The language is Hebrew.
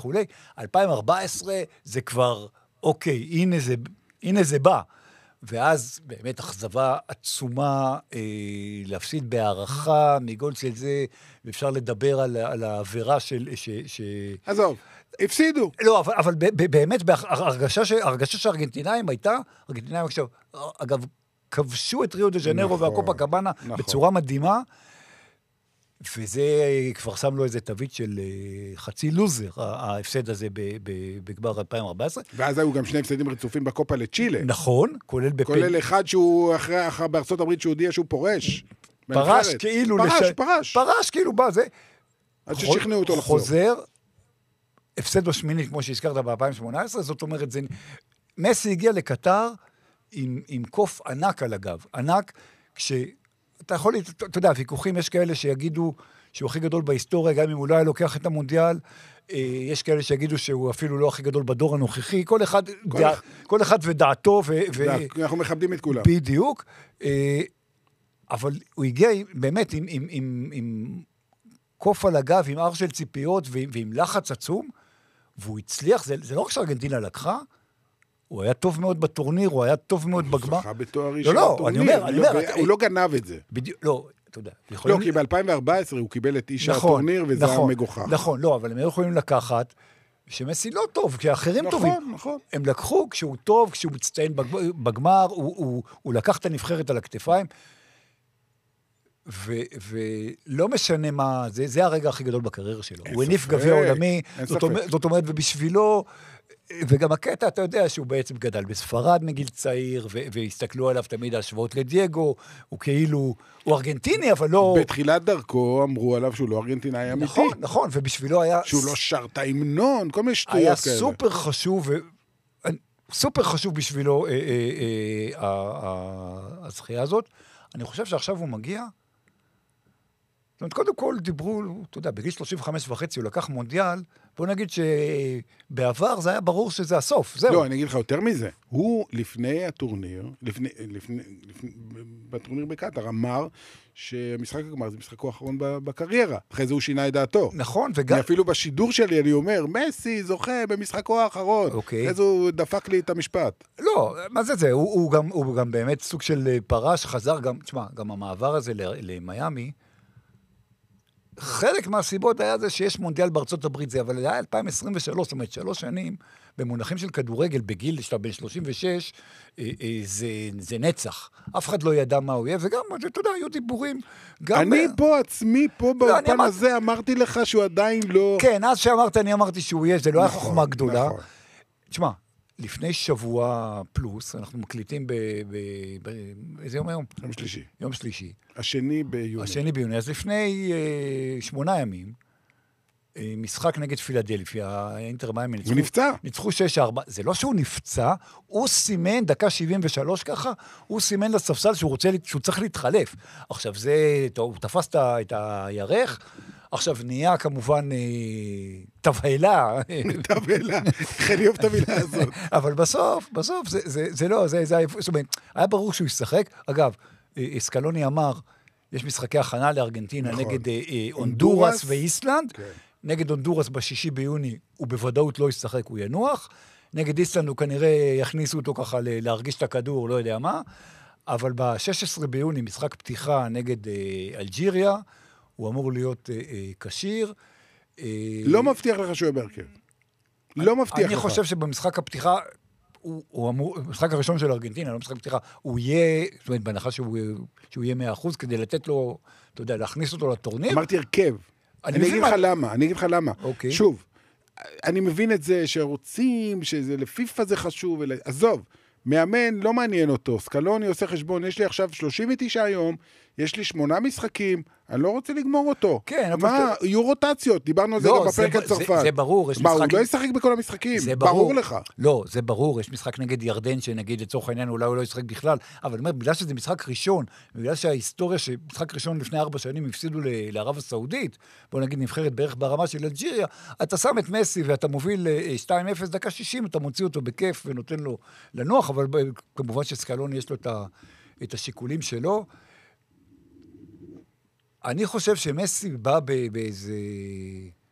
וכולי. 2014 זה כבר, אוקיי, הנה זה בא. ואז באמת אכזבה עצומה להפסיד בהערכה מגול של זה, ואפשר לדבר על העבירה של... עזוב, הפסידו. לא, אבל באמת, הרגשה שהארגנטינאים הייתה, ארגנטינאים עכשיו, אגב, כבשו את ריו דה ז'נרו והקופה קבאנה בצורה מדהימה, וזה כבר שם לו איזה תווית של חצי לוזר, ההפסד הזה בגמר 2014. ואז היו גם שני הפסדים רצופים בקופה לצ'ילה. נכון, כולל אחד שהוא אחרי בארצות הברית שהוא הודיע שהוא פורש. פרש כאילו... פרש כאילו בא, זה... עד ששכנעו אותו לחזור. חוזר, הפסד בשמינית, כמו שהזכרת ב-2018, זאת אומרת, מסי הגיע לקטר עם קוף ענק על הגב. ענק, אתה יכול, אתה יודע, ויכוחים, יש כאלה שיגידו שהוא הכי גדול בהיסטוריה, גם אם הוא לא היה לוקח את המונדיאל, יש כאלה שיגידו שהוא אפילו לא הכי גדול בדור הנוכחי, כל אחד ודעתו, אנחנו מכבדים את כולם. בדיוק, אבל הוא הגיע באמת עם קוף על הגב, עם אר של ציפיות ועם לחץ עצום, והוא הצליח, זה לא רק שארגנטינה לקחה, הוא היה טוב מאוד בטורניר, הוא היה טוב מאוד בגמר. הוא זכה בתואר ראשון בטורניר. הוא לא גנב את זה. בדיוק, לא, אתה יודע. לא, כי ב-2014 הוא קיבל את איש הטורניר, וזה היה מגוחך. נכון, לא, אבל הם היו יכולים לקחת, שמסי לא טוב, כי האחרים טובים. נכון. הם לקחו כשהוא טוב, כשהוא מצטיין בגמר, הוא לקח את הנבחרת על הכתפיים, ולא משנה מה, זה הרגע הכי גדול בקריירה שלו. הוא הניף גביע עולמי, זאת אומרת, ובשבילו, וגם הקטע, אתה יודע שהוא בעצם גדל בספרד מגיל צעיר, והסתכלו עליו תמיד השוואות לדייגו, הוא כאילו, הוא ארגנטיני, אבל לא... בתחילת דרכו אמרו עליו שהוא לא ארגנטינאי אמיתי. נכון, ובשביילו היה... שהוא לא שר את ההמנון, כל מיני שטויות כאלה. היה סופר חשוב בשבילו הזכייה הזאת. אני חושב שעכשיו הוא מגיע, זאת אומרת, קודם כל דיברו, אתה יודע, בגיל 35 וחצי הוא לקח מונדיאל, בוא נגיד שבעבר זה היה ברור שזה הסוף, זהו. לא, אני אגיד לך יותר מזה. הוא לפני הטורניר, בטורניר בקטר, אמר שמשחק הגמר זה משחקו האחרון בקריירה. אחרי זה הוא שינה את דעתו. נכון, וגם... אפילו בשידור שלי אני אומר, מסי זוכה במשחקו האחרון. אוקיי. אחרי זה הוא דפק לי את המשפט. לא, מה זה? הוא גם באמת סוג של פרש, חזר גם, תשמע, גם המעבר הזה למיימי, חלק מהסיבות היה זה שיש מונדיאל בארצות הברית, זה, אבל היה 2023, זאת אומרת, 3 שנים, במונחים של כדורגל, בגיל שאתה בן 36, זה נצח. אף אחד לא ידע מה הוא יהיה, וגם, אתה יודע, היו דיבורים. אני פה עצמי, פה באופן הזה, אמרתי לך שהוא עדיין לא... כן, אז שאמרת, אני אמרתי שהוא יהיה, זה לא היה חוכמה גדולה. תשמע, לפני שבוע פלוס, אנחנו מקליטים איזה יום היום? יום שלישי. יום שלישי. השני ביוני. אז לפני 8 ימים, משחק נגד פילדלפיה, האינטר מיימי הוא נפצע. ניצחו 6-4. זה לא שהוא נפצע, הוא סימן, דקה 73 ככה, הוא סימן לספסל שהוא צריך להתחלף. עכשיו זה, הוא תפס את הירך, עכשיו נהיה כמובן תבהלה. תבהלה, אני אוהב את המילה הזאת. אבל בסוף, זה לא, זאת אומרת, היה ברור שהוא ישחק. אגב, סקלוני אמר, יש משחקי הכנה לארגנטינה נגד הונדורס ואיסלנד. נגד הונדורס ב6 ביוני הוא בוודאות לא ישחק, הוא ינוח. נגד איסלנד הוא כנראה יכניסו אותו ככה להרגיש את הכדור, לא יודע מה. אבל ב16 ביוני משחק פתיחה נגד אלג'יריה, הוא אמור להיות קשיר. לא מבטיח לך שהוא יהיה בהרכב. לא מבטיח לך. אני חושב שבמשחק הפתיחה, הוא אמור, במשחק הראשון של ארגנטינה, לא משחק פתיחה, הוא יהיה, זאת אומרת, בהנחה שהוא יהיה 100%, כדי לתת לו, אתה יודע, להכניס אותו לטורניר. אמרתי הרכב. אני אגיד לך למה. שוב, אני מבין את זה שרוצים, שזה לפיפה זה חשוב, עזוב, מאמן לא מעניין אותו, סקלוני עושה חשבון, יש לי עכשיו 39 יום, יש לי 8 משחקים, אני לא רוצה לגמור אותו. כן, מה, יהיו רוטציות, דיברנו על זה גם בפרק הצרפת. זה ברור. מה, הוא לא ישחק בכל המשחקים? ברור לך. לא, זה ברור, יש משחק נגד ירדן, שנגיד לצורך העניין אולי הוא לא ישחק בכלל, אבל אומר, בגלל שזה משחק ראשון, בגלל שההיסטוריה שמשחק ראשון לפני 4 שנים הפסידו לערב הסעודית, בוא נגיד נבחרת בערך ברמה של אלג'יריה, אתה שם את מסי ואתה מוביל 2-0 דקה 60, אתה מוציא אותו בכיף ונותן לו לנוח, אבל כמובן שסקלוני יש לו את השיקולים שלו. אני חושב שמסי בא באיזה